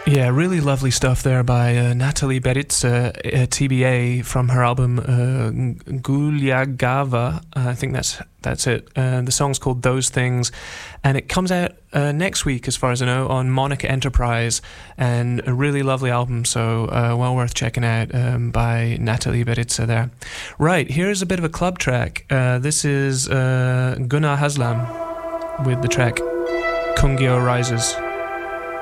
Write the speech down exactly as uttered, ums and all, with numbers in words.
Yeah, really lovely stuff there by uh, Natalie Beritsa, uh, T B A, from her album uh, Gulyagava. Uh, I think that's that's it. Uh, the song's called Those Things, and it comes out uh, next week, as far as I know, on Monica Enterprise, and a really lovely album, so uh, well worth checking out um, by Natalie Beritsa there. Right, here's a bit of a club track. Uh, this is uh, Gunnar Haslam with the track Kungyo Rises.